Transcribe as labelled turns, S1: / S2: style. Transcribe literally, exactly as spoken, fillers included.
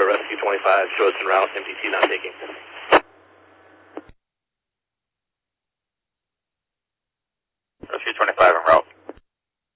S1: Rescue twenty-five, show us en route, M T T not taking.